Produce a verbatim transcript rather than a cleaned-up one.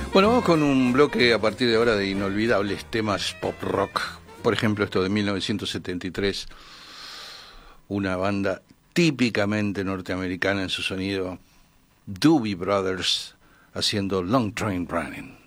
Bueno, vamos con un bloque a partir de ahora de inolvidables temas pop rock. Por ejemplo, esto de mil novecientos setenta y tres, una banda típicamente norteamericana en su sonido, Doobie Brothers, haciendo Long Train Running.